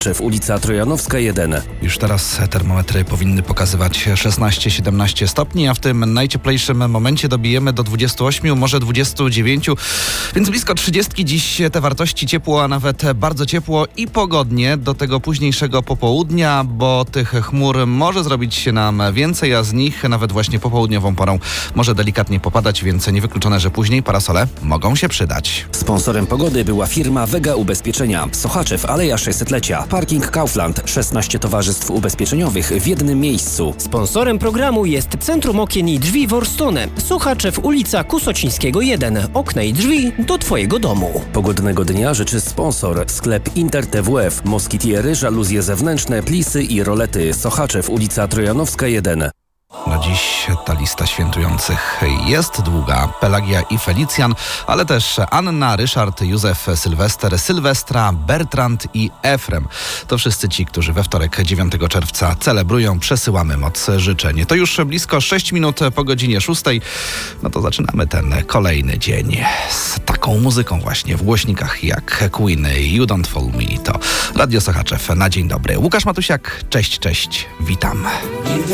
Ulica Trojanowska 1. Już teraz termometry powinny pokazywać 16-17 stopni, a w tym najcieplejszym momencie dobijemy do 28, może 29, więc blisko 30 dziś te wartości ciepło, a nawet bardzo ciepło i pogodnie do tego późniejszego popołudnia, bo tych chmur może zrobić się nam więcej, a z nich nawet właśnie popołudniową porą może delikatnie popadać, więc niewykluczone, że później parasole mogą się przydać. Sponsorem pogody była firma Vega Ubezpieczenia. Sochaczew, Aleja 600-lecia. Parking Kaufland. 16 towarzystw ubezpieczeniowych w jednym miejscu. Sponsorem programu jest Centrum Okien i Drzwi Worstone. Sochaczew, ulica Kusocińskiego 1. Okna i drzwi do Twojego domu. Pogodnego dnia życzy sponsor. Sklep Inter TWF. Moskitiery, żaluzje zewnętrzne, plisy i rolety. Sochaczew, ulica Trojanowska 1. Na dziś ta lista świętujących jest długa. Pelagia i Felicjan, ale też Anna, Ryszard, Józef, Sylwester, Sylwestra, Bertrand i Efrem. To wszyscy ci, którzy we wtorek 9 czerwca celebrują. Przesyłamy moc życzeń. To już blisko 6 minut po godzinie 6. No to zaczynamy ten kolejny dzień z taką muzyką właśnie w głośnikach jak Queen, You Don't Fool Me. To Radio Sochaczew na dzień dobry. Łukasz Matusiak, cześć, witam.